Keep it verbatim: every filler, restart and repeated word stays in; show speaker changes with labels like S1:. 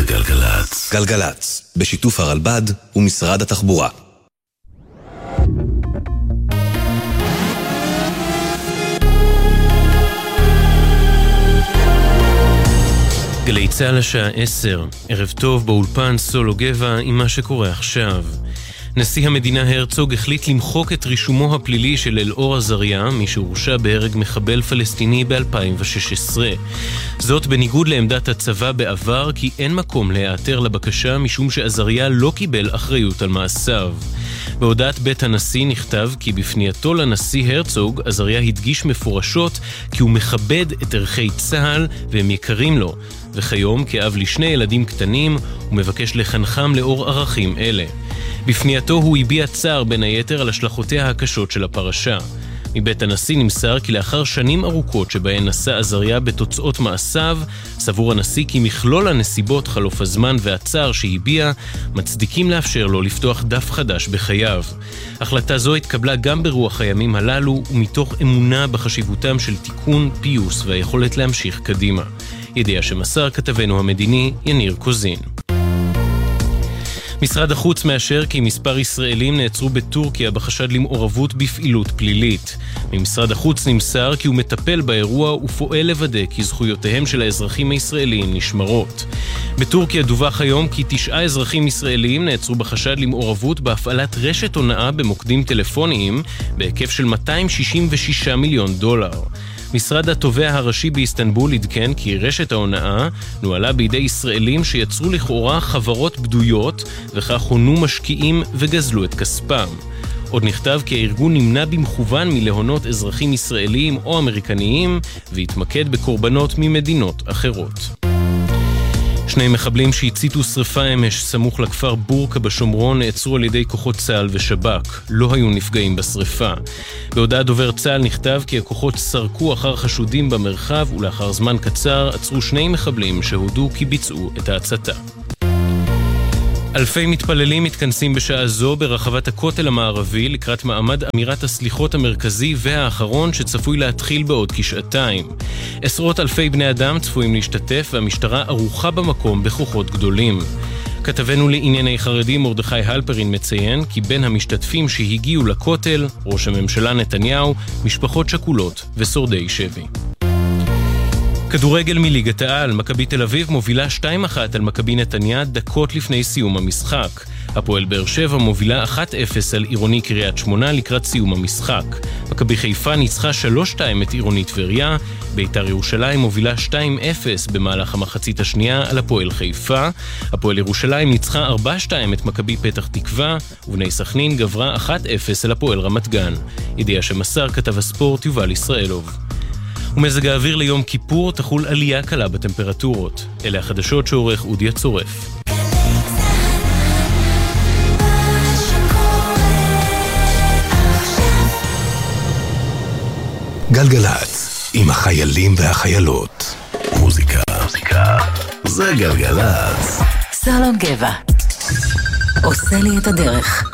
S1: גלגלצ. גלגלצ, בשיתוף הרלב"ד ומשרד התחבורה.
S2: גלי צהל השעה עשר, ערב טוב באולפן סולו גבע עם מה שקורה עכשיו. נשיא המדינה הרצוג החליט למחוק את רישומו הפלילי של אלאור עזריה, מי שהורשע בהרג מחבל פלסטיני ב-אלפיים ושש עשרה. זאת בניגוד לעמדת הצבא בעבר, כי אין מקום להיעתר לבקשה משום שעזריה לא קיבל אחריות על מעשיו. בהודעת בית הנשיא נכתב כי בפנייתו לנשיא הרצוג, עזריה הדגיש מפורשות כי הוא מכבד את ערכי צה"ל והם יקרים לו, וכיום כאב לשני ילדים קטנים הוא מבקש לחנכם לאור ערכים אלה. בפנייתו הוא הביע צער בין היתר על השלכותיה הקשות של הפרשה. מבית הנשיא נמסר כי לאחר שנים ארוכות שבהן נשא עזריה בתוצאות מעשיו, סבור הנשיא כי מכלול הנסיבות, חלוף הזמן והצער שהביע, מצדיקים לאפשר לו לפתוח דף חדש בחייו. החלטה זו התקבלה גם ברוח הימים הללו ומתוך אמונה בחשיבותם של תיקון, פיוס והיכולת להמשיך קדימה. ידיעה שמסר כתבנו המדיני יניר קוזין. משרד החוץ מאשר כי מספר ישראלים נעצרו בטורקיה בחשד למעורבות בפעילות פלילית. ממשרד החוץ נמסר כי הוא מטפל באירוע ופועל לוודא כי זכויותיהם של האזרחים הישראלים נשמרות. בטורקיה דווח היום כי תשעה אזרחים ישראלים נעצרו בחשד למעורבות בהפעלת רשת הונאה במוקדים טלפוניים בהיקף של מאתיים שישים ושישה מיליון דולר. משרד התובע הראשי באיסטנבול עדכן כי רשת ההונאה נועלה בידי ישראלים שיצרו לכאורה חברות בדויות וכך הונו משקיעים וגזלו את כספם. עוד נכתב כי הארגון נמנע במכוון מלהונות אזרחים ישראלים או אמריקניים והתמקד בקורבנות ממדינות אחרות. שני מחבלים שהציתו שריפה אמש סמוך לכפר בורקה בשומרון נעצרו על ידי כוחות צה"ל ושב"כ. לא היו נפגעים בשריפה. בהודעת דובר צה"ל נכתב כי הכוחות סרקו אחר חשודים במרחב ולאחר זמן קצר עצרו שני מחבלים שהודו כי ביצעו את ההצתה. אלפי מתפללים מתכנסים בשעה זו ברחבת הכותל המערבי לקראת מעמד אמירת הסליחות המרכזי והאחרון שצפוי להתחיל בעוד כשעתיים. עשרות אלפי בני אדם צפויים להשתתף והמשטרה ערוכה במקום בכוחות גדולים. כתבנו לענייני חרדים מרדכי הלפרין מציין כי בין המשתתפים שהגיעו לכותל, ראש הממשלה נתניהו, משפחות שכולות ושורדי שבי. כדורגל מליגת העל, מכבי תל אביב מובילה שתיים אחת על מכבי נתניה דקות לפני סיום המשחק. הפועל באר שבע מובילה אחת אפס על עירוני קריית שמונה לקראת סיום המשחק. מכבי חיפה ניצחה שלוש שתיים את עירוני טבריה, בית"ר ירושלים מובילה שתיים אפס במהלך המחצית השנייה על הפועל חיפה. הפועל ירושלים ניצחה ארבע שתיים את מכבי פתח תקווה, ובני סכנין גברה אחת אפס על הפועל רמת גן. ידיעה שמסר כתב הספורט יובל ישראלוב. ומזג האוויר ליום כיפור תחול עלייה קלה בטמפרטורות. אלה החדשות שעורך אודי הצורף.
S1: גלגלצ, עם החיילים והחיילות. מוזיקה, מוזיקה, זה גלגלצ.
S3: סולו גבע, עושה לי את הדרך.